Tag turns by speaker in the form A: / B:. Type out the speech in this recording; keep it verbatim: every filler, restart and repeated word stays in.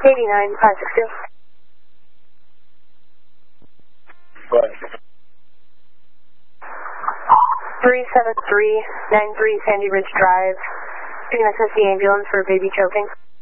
A: eighty-nine five six two.
B: What?
A: three seven three nine three Sandy Ridge Drive. Getting S S D ambulance for baby choking.